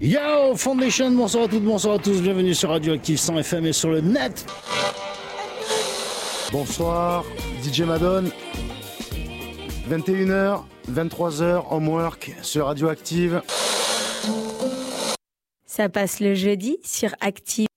Yo Foundation, bonsoir à toutes, bonsoir à tous, bienvenue sur Radioactive 100 FM et sur le net. Bonsoir, DJ Madone, 21h, 23h, Homework sur Radioactive. Ça passe le jeudi sur Active.